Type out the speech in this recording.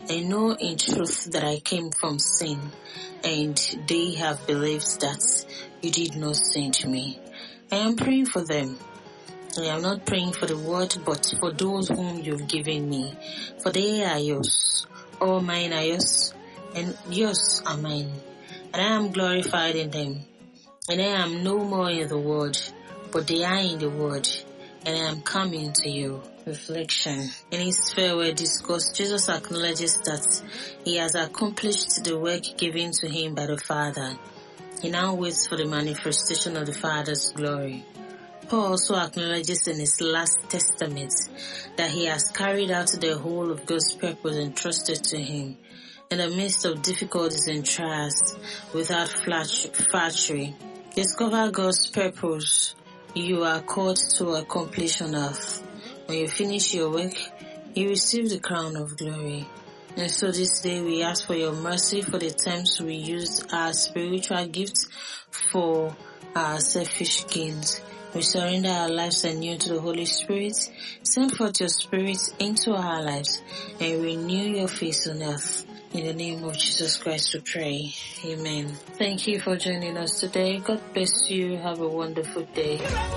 I know in truth that I came from sin, and they have believed that you did not send me. I am praying for them. I am not praying for the world, but for those whom you've given me, for they are yours. All mine are yours, and yours are mine. And I am glorified in them. And I am no more in the world, but they are in the world, and I am coming to you. Reflection. In his farewell discourse, Jesus acknowledges that he has accomplished the work given to him by the Father. He now waits for the manifestation of the Father's glory. Paul also acknowledges in his last testament that he has carried out the whole of God's purpose entrusted to him in the midst of difficulties and trials without flattery. Discover God's purpose you are called to accomplish on earth. When you finish your work, you receive the crown of glory. And so this day we ask for your mercy for the times we used our spiritual gifts for our selfish gains. We surrender our lives anew to the Holy Spirit. Send forth your Spirit into our lives and renew your face on earth. In the name of Jesus Christ we pray. Amen. Thank you for joining us today. God bless you. Have a wonderful day.